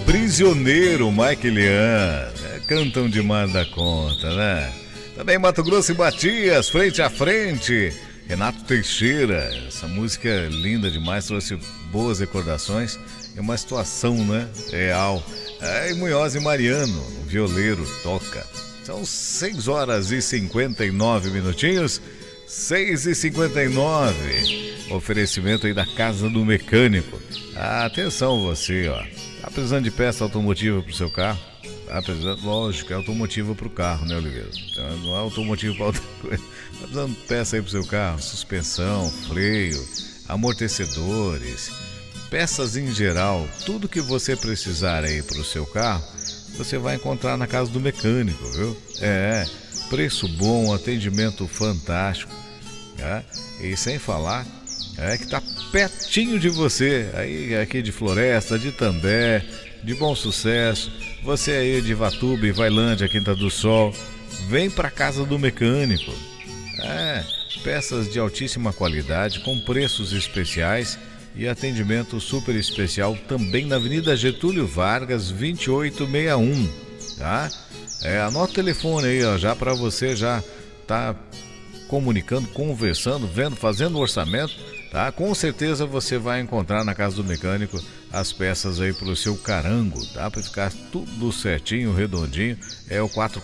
Prisioneiro, Mike e Lian. Cantam demais da conta, né? Também Mato Grosso e Matias, Frente a Frente. Renato Teixeira, essa música é linda demais, trouxe boas recordações. É uma situação, né? Real. E Munhoz e Mariano, o violeiro, toca. São 6 horas e 59 minutinhos. 6h59. Oferecimento aí da Casa do Mecânico. Atenção você, ó. Tá precisando de peça automotiva pro seu carro? Tá precisando, lógico, é automotiva pro carro, né, Oliveira? Então, não é automotivo pra outra coisa. Tá precisando de peça aí pro seu carro? Suspensão, freio, amortecedores, peças em geral, tudo que você precisar aí pro seu carro, você vai encontrar na Casa do Mecânico, viu? Preço bom, atendimento fantástico, tá? E sem falar que tá pertinho de você, aí aqui de Floresta, de També, de Bom Sucesso, você aí de Ivatuba, Vailândia, Quinta do Sol, vem pra Casa do Mecânico. Peças de altíssima qualidade, com preços especiais e atendimento super especial também na Avenida Getúlio Vargas, 2861, tá? Anota o telefone aí, ó, já para você já tá comunicando, conversando, vendo, fazendo orçamento, tá? Com certeza você vai encontrar na Casa do Mecânico as peças aí pro seu carango, tá? Para ficar tudo certinho, redondinho. É o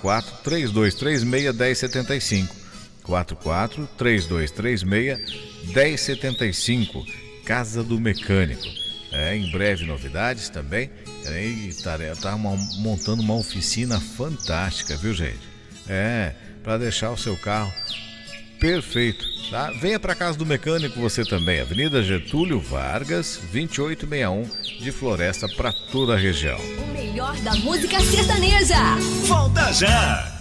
44-3236-1075. 44-3236-1075. Casa do Mecânico. Em breve novidades também. Tá montando uma oficina fantástica, viu, gente? Para deixar o seu carro perfeito, tá? Venha para Casa do Mecânico você também. Avenida Getúlio Vargas, 2861, de Floresta, para toda a região. O melhor da música sertaneja. Volta já!